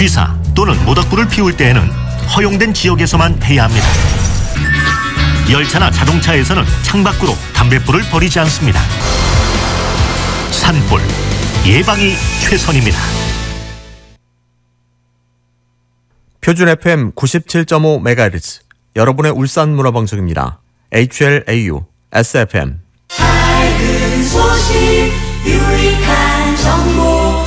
취사 또는 모닥불을 피울 때에는 허용된 지역에서만 해야 합니다. 열차나 자동차에서는 창밖으로 담뱃불을 버리지 않습니다. 산불 예방이 최선입니다. 표준 FM 97.5MHz 여러분의 울산 문화방송입니다. HLAU SFM. 밝은 소식 유익한 정보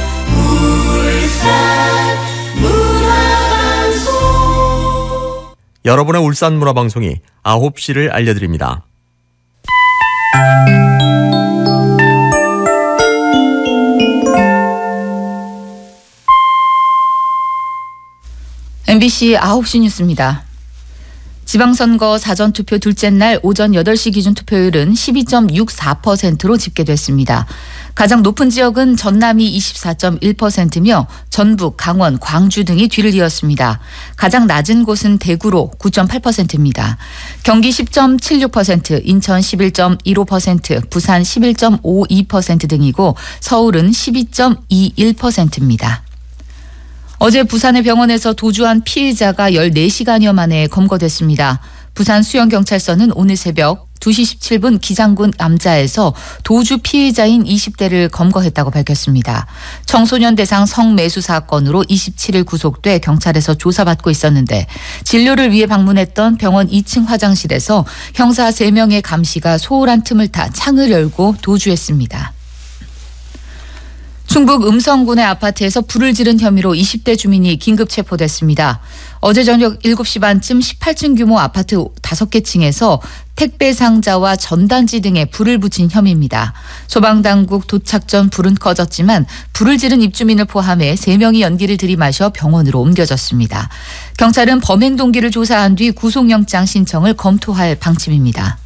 울산 문화방송. 여러분의 울산 문화방송이 9시를 알려드립니다. MBC 9시 뉴스입니다. 지방선거 사전투표 둘째 날 오전 8시 기준 투표율은 12.64%로 집계됐습니다. 가장 높은 지역은 전남이 24.1%며 전북, 강원, 광주 등이 뒤를 이었습니다. 가장 낮은 곳은 대구로 9.8%입니다. 경기 10.76%, 인천 11.15%, 부산 11.52% 등이고 서울은 12.21%입니다. 어제 부산의 병원에서 도주한 피해자가 14시간여 만에 검거됐습니다. 부산 수영경찰서는 오늘 새벽 2시 17분 기장군 남자에서 도주 피해자인 20대를 검거했다고 밝혔습니다. 청소년 대상 성매수 사건으로 27일 구속돼 경찰에서 조사받고 있었는데 진료를 위해 방문했던 병원 2층 화장실에서 형사 3명의 감시가 소홀한 틈을 타 창을 열고 도주했습니다. 충북 음성군의 아파트에서 불을 지른 혐의로 20대 주민이 긴급 체포됐습니다. 어제 저녁 7시 반쯤 18층 규모 아파트 5개 층에서 택배 상자와 전단지 등에 불을 붙인 혐의입니다. 소방당국 도착 전 불은 꺼졌지만 불을 지른 입주민을 포함해 3명이 연기를 들이마셔 병원으로 옮겨졌습니다. 경찰은 범행 동기를 조사한 뒤 구속영장 신청을 검토할 방침입니다.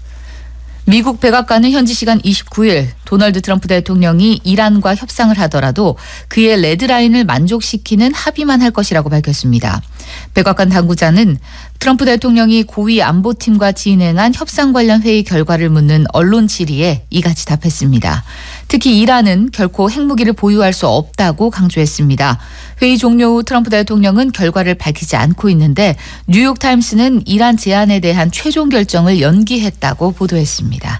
미국 백악관은 현지 시간 29일 도널드 트럼프 대통령이 이란과 협상을 하더라도 그의 레드라인을 만족시키는 합의만 할 것이라고 밝혔습니다. 백악관 당국자는 트럼프 대통령이 고위 안보팀과 진행한 협상 관련 회의 결과를 묻는 언론 질의에 이같이 답했습니다. 특히 이란은 결코 핵무기를 보유할 수 없다고 강조했습니다. 회의 종료 후 트럼프 대통령은 결과를 밝히지 않고 있는데 뉴욕타임스는 이란 제안에 대한 최종 결정을 연기했다고 보도했습니다.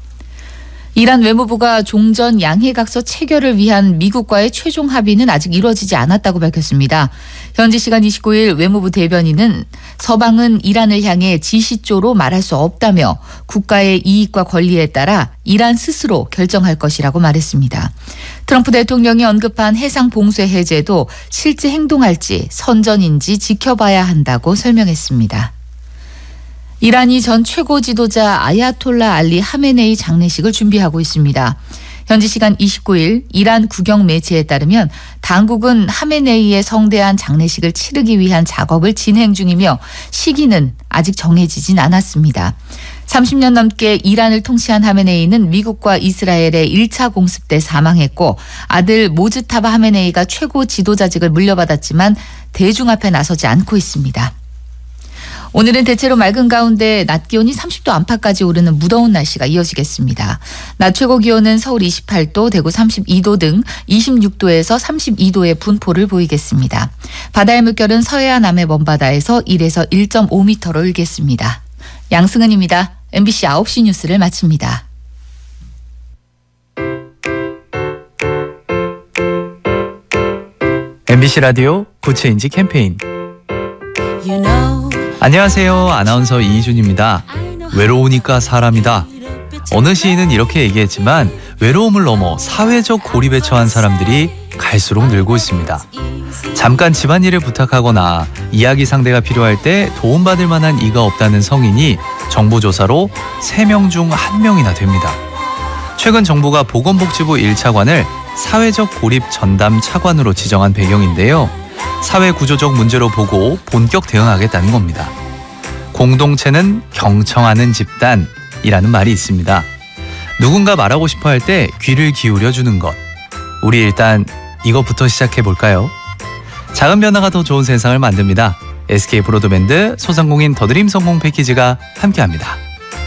이란 외무부가 종전 양해각서 체결을 위한 미국과의 최종 합의는 아직 이루어지지 않았다고 밝혔습니다. 현지 시간 29일 외무부 대변인은 서방은 이란을 향해 지시조로 말할 수 없다며 국가의 이익과 권리에 따라 이란 스스로 결정할 것이라고 말했습니다. 트럼프 대통령이 언급한 해상 봉쇄 해제도 실제 행동할지 선전인지 지켜봐야 한다고 설명했습니다. 이란이 전 최고 지도자 아야톨라 알리 하메네이 장례식을 준비하고 있습니다. 현지 시간 29일 이란 국영 매체에 따르면 당국은 하메네이의 성대한 장례식을 치르기 위한 작업을 진행 중이며 시기는 아직 정해지진 않았습니다. 30년 넘게 이란을 통치한 하메네이는 미국과 이스라엘의 1차 공습 때 사망했고 아들 모즈타바 하메네이가 최고 지도자직을 물려받았지만 대중 앞에 나서지 않고 있습니다. 오늘은 대체로 맑은 가운데 낮 기온이 30도 안팎까지 오르는 무더운 날씨가 이어지겠습니다. 낮 최고 기온은 서울 28도, 대구 32도 등 26도에서 32도의 분포를 보이겠습니다. 바다의 물결은 서해안 남해 먼바다에서 1에서 1.5m로 일겠습니다. 양승은입니다. MBC 9시 뉴스를 마칩니다. MBC 라디오 구체인지 캠페인. 안녕하세요. 아나운서 이희준입니다. 외로우니까 사람이다. 어느 시인은 이렇게 얘기했지만 외로움을 넘어 사회적 고립에 처한 사람들이 갈수록 늘고 있습니다. 잠깐 집안일을 부탁하거나 이야기 상대가 필요할 때 도움받을 만한 이가 없다는 성인이 정부조사로 3명 중 1명이나 됩니다. 최근 정부가 보건복지부 1차관을 사회적 고립 전담 차관으로 지정한 배경인데요. 사회 구조적 문제로 보고 본격 대응하겠다는 겁니다. 공동체는 경청하는 집단이라는 말이 있습니다. 누군가 말하고 싶어 할 때 귀를 기울여 주는 것. 우리 일단 이것부터 시작해 볼까요? 작은 변화가 더 좋은 세상을 만듭니다. SK 브로드밴드 소상공인 더드림 성공 패키지가 함께합니다.